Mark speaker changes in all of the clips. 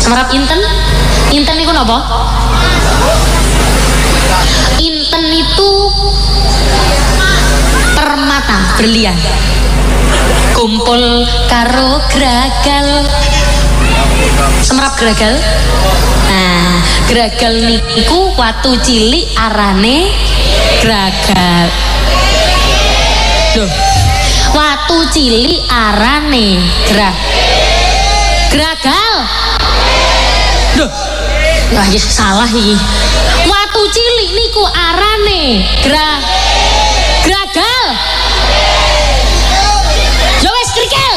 Speaker 1: Semerap inten. Inten niku napa? Inten itu permata berlian. Kumpul karo gragal. Semerap gragal. Nah, gragal niku watu cilik arane gragal. Loh, watu cilik arane gragal. Loh, wah ya salah iki. Watu cilik niku arane gragal. Yo wis krikel.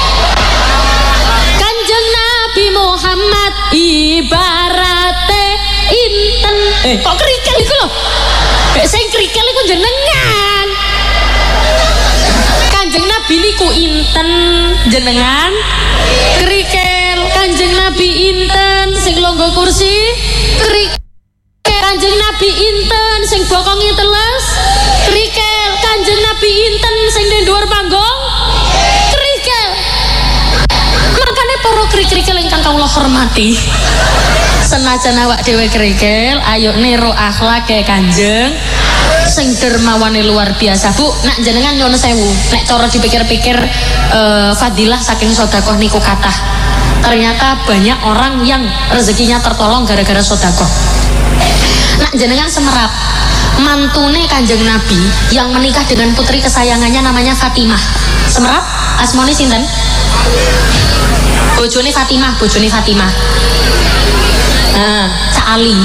Speaker 1: Kanjeng Nabi Muhammad ibarate inten. Kok krikel iku lho? Sing krikel iku jenengan. Kanjeng Nabi niku inten, jenengan krikel. Kanjeng Nabi inten sing longgo kursi krikel. Kanjeng Nabi inten sing bokonge teles krikel. Kanjeng Nabi inten sing ning dhuwur panggung krikel. Makane para krikel ingkang kawula hormati, senajan awak dhewe krikel, ayo niru akhlake Kanjeng sing dermawane luar biasa. Bu, nak jenengan nyuwun sewu, nek cara dipikir-pikir fadilah saking sedekah niku kathah. Ternyata banyak orang yang rezekinya tertolong gara-gara sedekah. Nak jenengan semerap mantune Kanjeng Nabi yang menikah dengan putri kesayangannya namanya Fatimah. Semerap asmane sinten? Bojone Fatimah. Nah, Cak Ali.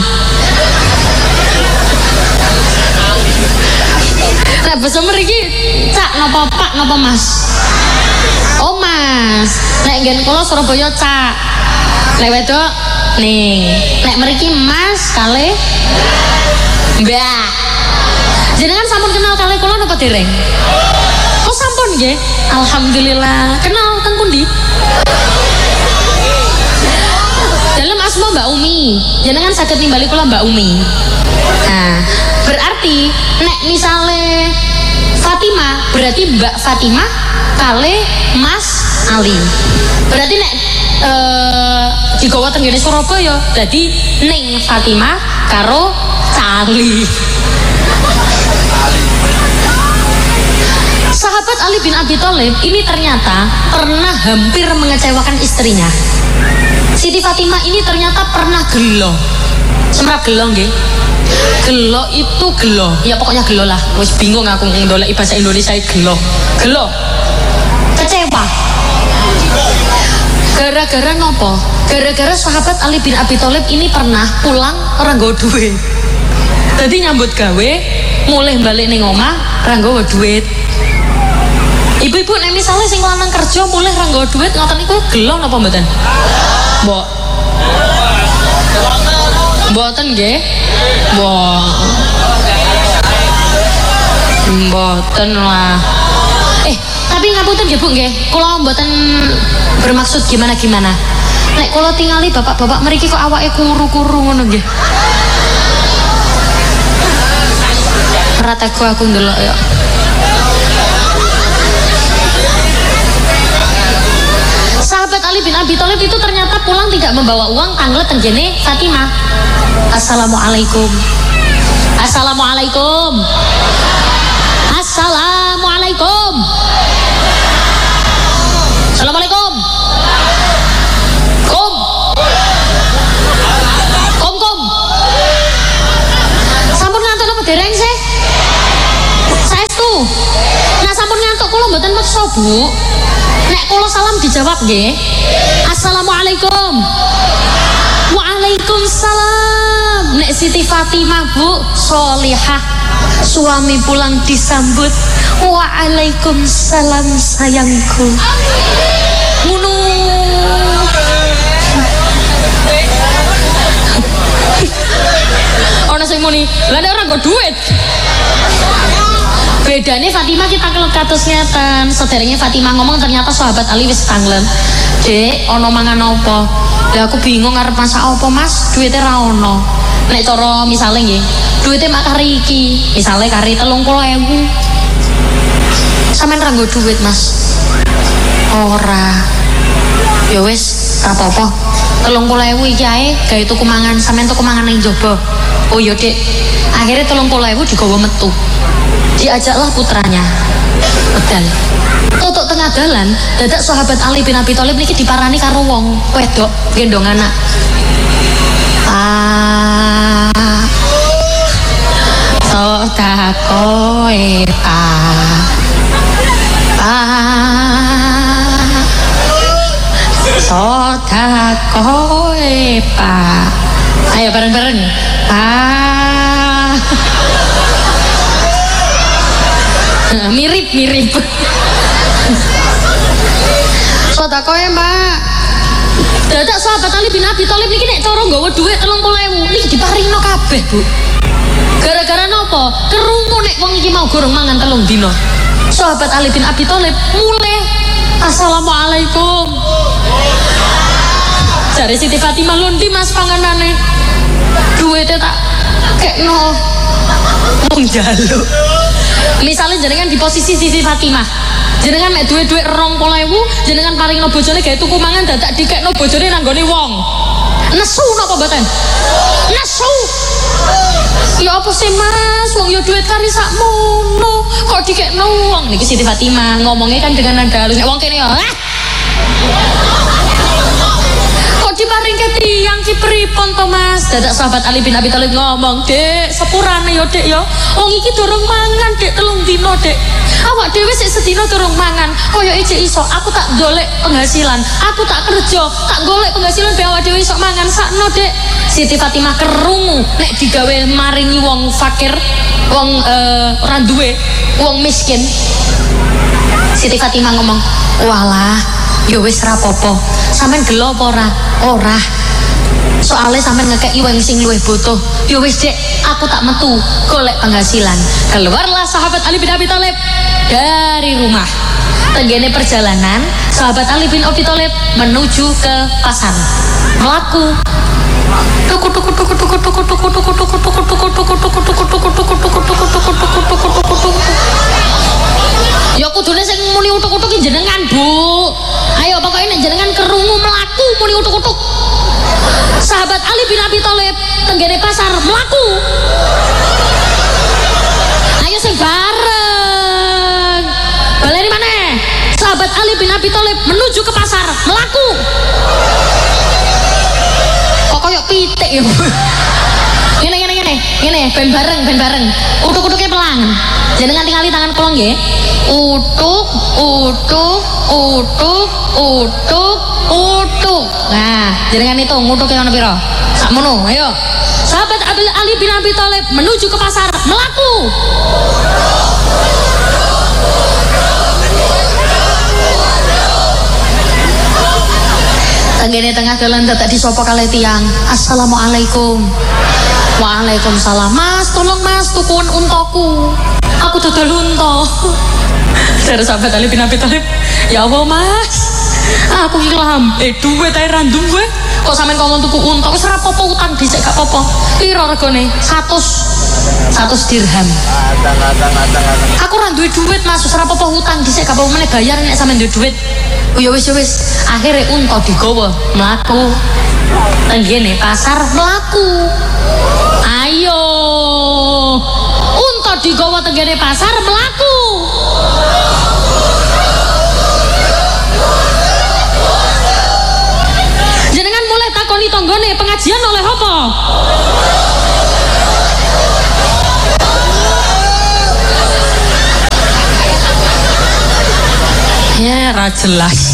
Speaker 1: Nah, basa mriki Cak napa Pak napa Mas? Oh Mas. Nek nggen kula Surabaya Cak. Nek wedok ning. Nek mriki Mas kalih Mbak. Jenengan sampun kenal kalih kula napa dereng? Oh sampun nggih. Alhamdulillah. Kenal teng pundi? Dalam asma Mbak Umi. Jenengan saged nimbali kula Mbak Umi. Nah, berarti nek misale Fatimah berarti Mbak Fatimah kalih Mas Ali. Berarti nek digawa teng ngene Surabaya dadi ning Fatimah karo Cali. Sahabat Ali bin Abi Thalib ini ternyata pernah hampir mengecewakan istrinya. Siti Fatimah ini ternyata pernah gelo. Semerap gelo nggih. Gelo itu gelo. Ya pokoknya gelo lah. Wis bingung aku ndoleki bahasa Indonesia gelo. Gelo. Kecewa. Gara-gara nopo? Gara-gara sahabat Ali bin Abi Thalib ini pernah pulang ora nggo duit. Jadi nyambut gawe, mulai balik ning omah ora nggo duit. Ibu-ibu nek misale sing lanang kerja mulai ora nggo duit ngoten niku gelo napa mboten? Mbok. Mboten nggih. Mbok. Mboten lah. Tapi ngapunten nggih Bu nggih, kula mboten bermaksud gimana-gimana. Nek kula tingali bapak-bapak mriki kok awake kuru-kuru ngono nggih. Rataku aku ndelok ya. Sahabat Ali bin Abi Thalib itu ternyata pulang tidak membawa uang, tanglet tenggene Fatimah. Assalamualaikum. Assalamualaikum. Assalamualaikum. Assalamualaikum. Kum. Sampun ngantuk napa dereng sih? Saestu. Nah sampun ngantuk kula mboten meksa Bu. Nek kula salam dijawab nggih. Assalamualaikum. Waalaikumsalam. Nek Siti Fatimah Bu solihah, suami pulang disambut waalaikumsalam sayangku. Ngono. Ono sing muni, lha nek ora nggo duit. Bedane Fatimah kita kelet kados ngeten. Sederenge Fatimah ngomong ternyata sahabat Ali wis tanglen. Dek, ono mangan apa? Lah aku bingung arep masak apa, Mas? Duite ra ono. Nek cara misale nggih, duite mak kari iki. Misale kari 30.000. Sampeyan ra nggo duit, Mas? Ora. Ya wis, ra apa-apa. 30.000 iki ae gawe tuku mangan, sampean tuku mangan ning njaba. Oh iya, Dik. Akhirnya 30.000 digawa metu. Diajaklah putranya. Medal. Tutuk tengah dalan, dadak sahabat Ali bin Abi Thalib niki diparani karo wong wedok gendong anak. Sodakoe sodakoe Pak. Ayo bareng-bareng. Mirip. Sodakoe Mbak. Dadak sahabat Ali bin Abi Thalib niki nek cara nggawa dhuwit 30.000 niki diparingno kabeh, Bu. Gara-gara napa? Kerungu nek wong iki mau gorong mangan 3 dina. Sahabat Ali bin Abi Thalib mulai assalamualaikum. Jare Siti Fatimah, lho ndi Mas panganane? Duwite tak kekno. Wong njaluk. Misalnya jenengan di posisi Siti Fatimah, jenengan mek duwe-duwe 20.000, jenengan paringno bojone gawe tuku mangan dadak dikekno bojone nanggone wong. Nesu napa mboten? Nesu. Ya apa sih Mas, wong ya duit kari sakmono kok dikekno wong. Niki Siti Fatimah ngomongnya kan dengan nada halus. Wong kene ya kok diparingke tiyang ki pripun to Mas? Dadak sahabat Ali bin Abi Thalib ngomong, "Dek, sepurane ya Dek ya. Wong iki durung mangan Dek 3 dina Dek. Awak dhewe sik sedina durung mangan. Kaya iki iso aku tak golek penghasilan. Aku tak kerja, tak golek penghasilan biar awak dhewe iso mangan sakno Dek." Siti Fatimah kerungu nek digawe maringi wong fakir, wong ora duwe, wong miskin. Siti Fatimah ngomong, "Walah, ya wis ra apa-apa. Sampeyan gelo apa ora?" "Ora. Soalnya sampeyan ngekeki wong sing luwih butuh." "Ya wis Dek, aku tak metu golek penghasilan." Keluarlah sahabat Ali bin Abi Thalib dari rumah. Tenggene perjalanan, sahabat Ali bin Abi Thalib menuju ke pasar. Melaku. Ya kudune sing muni utuk-utuk jenengan, Bu. Ayo pokoknya nek jenengan kerungu melaku muni utuk-utuk. Sahabat Ali bin Abi Thalib tenggene pasar melaku. Ayo sing bareng. Baleni maneh. Sahabat Ali bin Abi Thalib menuju ke pasar melaku. Kok koyo pitik ya. Ngene, ben bareng. Utuk-utuke pelang. Jenengan tingali tangan kula nggih. Utuk. Nah, jenengan hitung utuke ana pira? Sakmono, ayo. Sahabat Ali bin Abi Thalib menuju ke pasar melaku. Tenggene tengah dalan dadak disapa kalih tiyang. Assalamualaikum. Waalaikumsalam. "Mas, tolong Mas, tukun untaku. Aku dodol unta." Dari sahabat Ali bin Abi Thalib, "Ya Allah Mas, aku iki lambe duwe ae ra duwe. Kok sampean ngomong tuku unta? Wis ora apa-apa utang dhisik gak apa-apa." "Piro regane?" 100 dirham. "Aku ra duwe duit Mas, wis ora apa-apa utang dhisik gak apa-apa meneh bayar nek sampean duwe duit." "Oh ya wis. Akhirnya unta digawa mlaku. Tenggene pasar mlaku. Ayo. Unta digawa tenggene pasar mlaku. Jenengan mulai takoni tanggane pengajian oleh apa? Ya, ra jelas.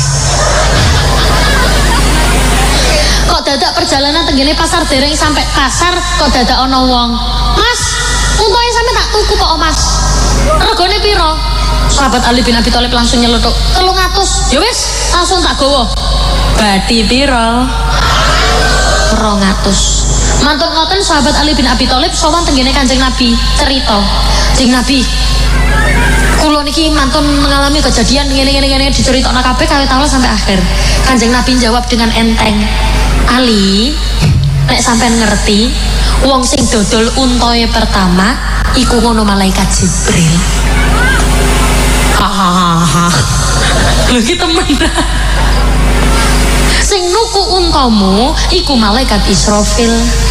Speaker 1: Kok dadak perjalanan tenggene pasar dereng sampai pasar kok dadak ana wong. "Mas, untae sampe tak tuku kok Mas. Regane piro?" Sahabat Ali bin Abi Thalib langsung nyelutuk, 300. "Ya wis, langsung tak gawa." "Bathi piro?" 200. Mantun ngoten sahabat Ali bin Abi Thalib sowan tenggene Kanjeng Nabi, cerita, "Kanjeng Nabi, kula niki mantun mengalami kejadian ngene diceritakno kabeh kawit awal sampai akhir." Kanjeng Nabi jawab dengan enteng, "Ali, nek sampean ngerti, wong sing dodol untae pertama iku ngono malaikat Jibril." Lho iki temen. Sing nuku unta tangkamu iku malaikat Israfil.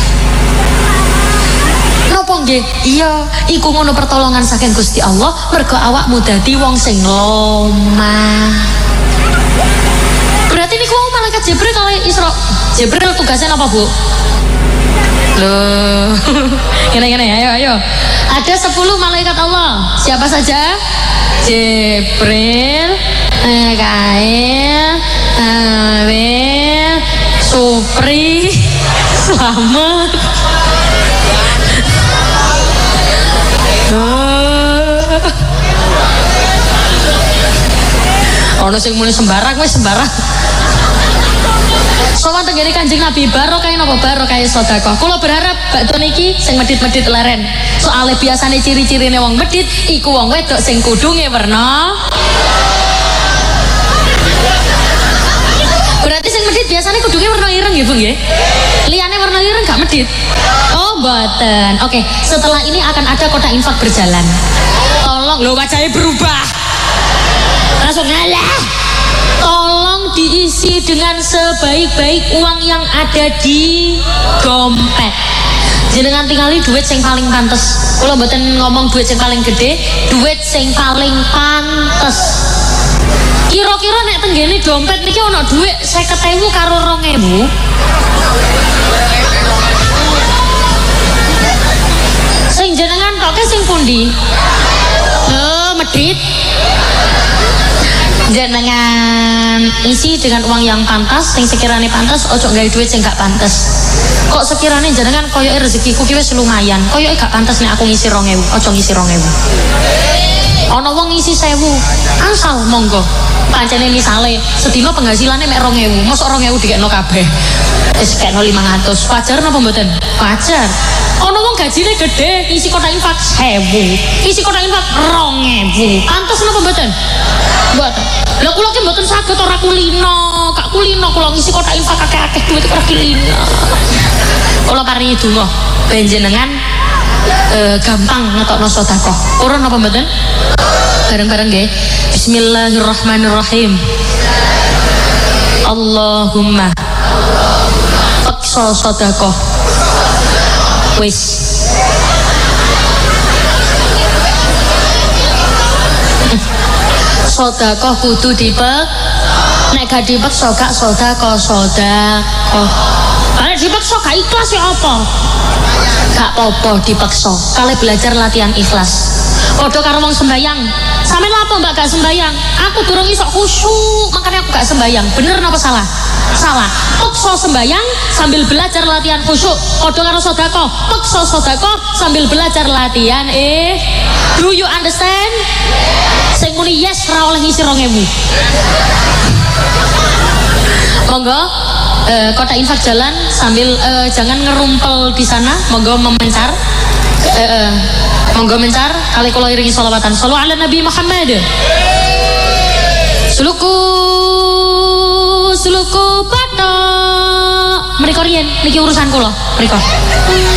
Speaker 1: Napa nggih? Iya, iku ngono pertolongan saking Gusti Allah mergo awakmu dadi wong sing lemah. Berarti niku malaikat Jibril kali Jibril tugasnya apa, Bu? Loh. Gini, ayo. Ada 10 malaikat Allah. Siapa saja? Jibril, Mikail, Awil, Supri, Slamet. Ono sing muni sembarang wis sembarang. Sowan tenggene Kanjeng Nabi barokah napa barokah sedekah. Kula berharap bakto niki sing medhit-medhit leren. Soale biasane ciri-cirine wong medhit iku wong wedok sing kudunge werna. Berarti sing medhit biasane kudunge werna ireng nggih, Bu nggih? Liyane werna ireng gak medhit. Oh, mboten. Oke, setelah ini akan ada kotak infak berjalan. Tolong lho wajahnya berubah. Langsung ngalah. Tolong diisi dengan sebaik-baik uang yang ada di dompet. Jenengan tinggali duit sing paling pantes. Kalau mboten ngomong duit sing paling gede, duit sing paling pantes. Kira-kira nek tenggene dompet niki ana duit 50.000 karo 2.000. Sing jenengan toke sing pundi? Medhit. Jenengan isi dengan uang yang pantas, sing sekiranya pantas, ojo gawe duit sing gak pantas. Kok sekiranya jenengan koyoke rezekiku ki wis lumayan, koyoke gak pantas nek aku ngisi 2.000, ojo ngisi 2.000. Ana wong ngisi 1.000, asal monggo. Pancene misale sedina penghasilannya mek 2.000, mosok 2.000 dikekno kabeh. Wis kekno 500. Wajar napa mboten? Wajar. Ana wong gajine gede, isi kotak infak 1.000, isi kotak infak 2.000. Pantes napa mboten? Mboten. Lah kula ki mboten saged ora kulino, gak kulino kula ngisi kotak infak akeh-akeh duit ora kulino. Kula paringi donga ben jenengan gampang ngetokno sedekah. Purun napa mboten? Bareng-bareng nggih. Bismillahirrahmanirrahim. Allahumma paksa sedekah. Wis. Sedekah kudu dipek. Nek gak dipeksa gak sedekah. Nek dipeksa gak ikhlas ya apa? Gak apa-apa dipeksa. Kale belajar latihan ikhlas. Padha karo wong sembayang. Sampeyan lha apa Mbak gak sembayang? Aku durung iso khusyuk, makanya aku gak sembayang. Bener napa salah? Salah. Peksa sembayang sambil belajar latihan khusyuk. Padha karo sedekah. Peksa sedekah sambil belajar latihan do you understand? Sing muni yes ora oleh ngisi 2.000. Monggo kotak infak jalan sambil jangan ngerumpel di sana. Monggo memencar. Monggo mencar kali kula iringi sholawatan. Shallu ala Nabi Muhammad. Suluku patok. Mriko riyen niki urusan kula. Mriko.